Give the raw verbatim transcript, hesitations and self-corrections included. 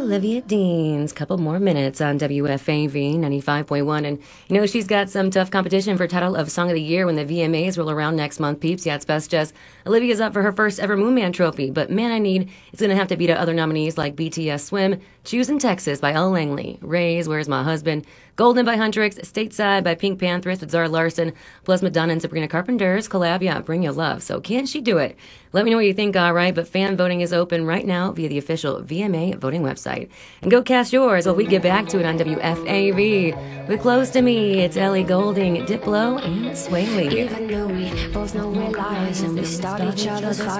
Olivia Dean's Couple More Minutes on W F A V ninety-five point one. And you know, she's got some tough competition for title of Song of the Year when the V M As roll around next month, peeps. Yeah, it's best just. Olivia's up for her first ever Moonman trophy, but Man I Need is going to have to beat out other nominees like B T S Swim, Choosing Texas by Elle Langley, Ray's Where's My Husband, Golden by Huntrix, Stateside by Pink Panthers with Zara Larson, plus Madonna and Sabrina Carpenter's collab, yeah, Bring Your Love. So can she do it? Let me know what you think, all right? But fan voting is open right now via the official V M A voting website. And go cast yours while we get back to it on W F A V. With Close to Me, it's Ellie Goulding, Diplo, and Sway Lee. Even though we both know we're liars and we start each other's fires.